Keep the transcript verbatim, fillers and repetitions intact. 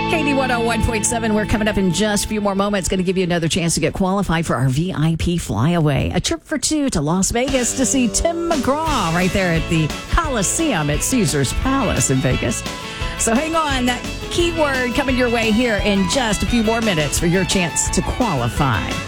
K D one oh one point seven, we're coming up in just a few more moments. Going to give you another chance to get qualified for our V I P flyaway. A trip for two to Las Vegas to see Tim McGraw right there at the Coliseum at Caesars Palace in Vegas. So hang on, that keyword coming your way here in just a few more minutes for your chance to qualify.